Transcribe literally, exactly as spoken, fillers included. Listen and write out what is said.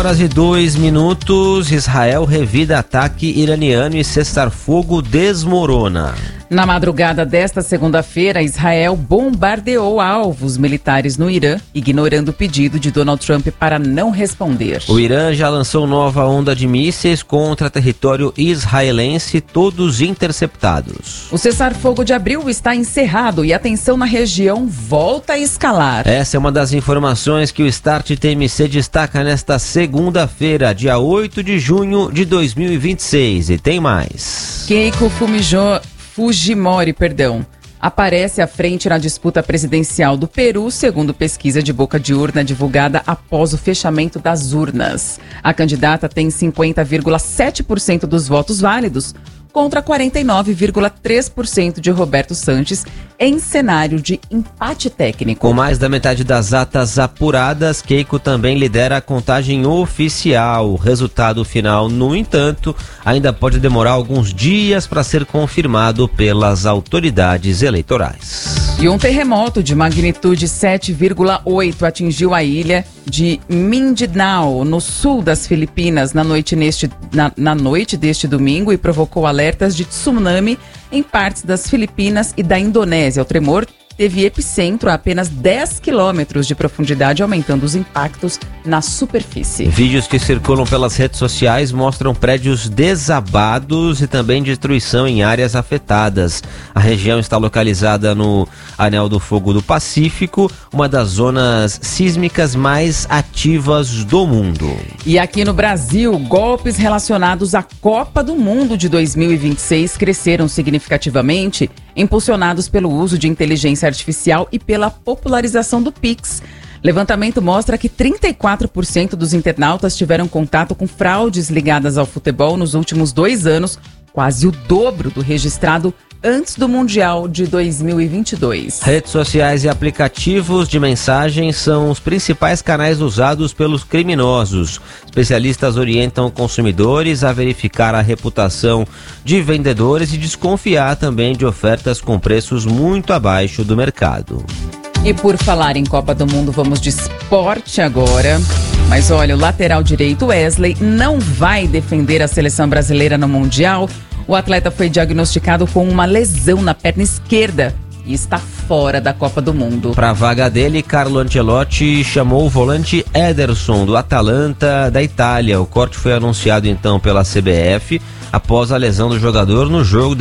Horas e dois minutos, Israel revida ataque iraniano e cessar-fogo desmorona. Na madrugada desta segunda-feira, Israel bombardeou alvos militares no Irã, ignorando o pedido de Donald Trump para não responder. O Irã já lançou nova onda de mísseis contra território israelense, todos interceptados. O cessar-fogo de abril está encerrado e a tensão na região volta a escalar. Essa é uma das informações que o Start T M C destaca nesta segunda-feira, dia oito de junho de dois mil e vinte e seis. E tem mais. Keiko Fumijô... Fujimori, perdão, aparece à frente na disputa presidencial do Peru, segundo pesquisa de boca de urna divulgada após o fechamento das urnas. A candidata tem cinquenta vírgula sete por cento dos votos válidos, contra quarenta e nove vírgula três por cento de Roberto Sanches, em cenário de empate técnico. Com mais da metade das atas apuradas, Keiko também lidera a contagem oficial. O resultado final, no entanto, ainda pode demorar alguns dias para ser confirmado pelas autoridades eleitorais. E um terremoto de magnitude sete vírgula oito atingiu a ilha de Mindanao, no sul das Filipinas, na noite, neste, na, na noite deste domingo, e provocou alertas de tsunami em partes das Filipinas e da Indonésia. O tremor teve epicentro a apenas dez quilômetros de profundidade, aumentando os impactos na superfície. Vídeos que circulam pelas redes sociais mostram prédios desabados e também destruição em áreas afetadas. A região está localizada no Anel do Fogo do Pacífico, uma das zonas sísmicas mais ativas do mundo. E aqui no Brasil, golpes relacionados à Copa do Mundo de dois mil e vinte e seis cresceram significativamente, impulsionados pelo uso de inteligência artificial e pela popularização do Pix. Levantamento mostra que trinta e quatro por cento dos internautas tiveram contato com fraudes ligadas ao futebol nos últimos dois anos, quase o dobro do registrado antes do Mundial de dois mil e vinte e dois. Redes sociais e aplicativos de mensagem são os principais canais usados pelos criminosos. Especialistas orientam consumidores a verificar a reputação de vendedores e desconfiar também de ofertas com preços muito abaixo do mercado. E por falar em Copa do Mundo, vamos de esporte agora. Mas olha, o lateral direito Wesley não vai defender a seleção brasileira no Mundial. O atleta foi diagnosticado com uma lesão na perna esquerda e está fora da Copa do Mundo. Para a vaga dele, Carlo Ancelotti chamou o volante Ederson, do Atalanta, da Itália. O corte foi anunciado então pela C B F após a lesão do jogador no jogo